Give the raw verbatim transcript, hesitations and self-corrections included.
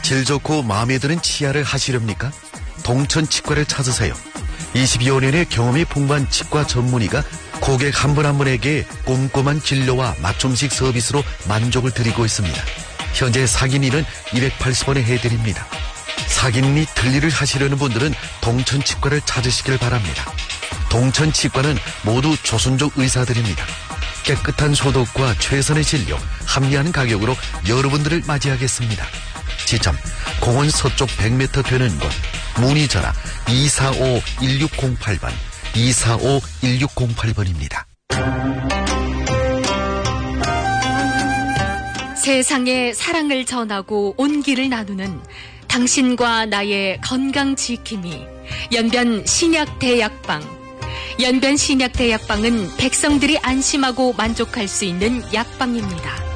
질 좋고 마음에 드는 치아를 하시렵니까? 동천 치과를 찾으세요. 이십여 년의 경험이 풍부한 치과 전문의가 고객 한 분 한 분에게 꼼꼼한 진료와 맞춤식 서비스로 만족을 드리고 있습니다. 현재 사기니는 이백팔십 원에 해드립니다. 사기니 틀니를 하시려는 분들은 동천치과를 찾으시길 바랍니다. 동천치과는 모두 조선족 의사들입니다. 깨끗한 소독과 최선의 진료, 합리한 가격으로 여러분들을 맞이하겠습니다. 지점 공원 서쪽 백 미터 되는 곳, 문의 전화 이사오 일육공팔 번, 이사오 일육공팔 번입니다. 세상에 사랑을 전하고 온기를 나누는 당신과 나의 건강 지킴이 연변 신약대약방. 연변 신약대약방은 백성들이 안심하고 만족할 수 있는 약방입니다.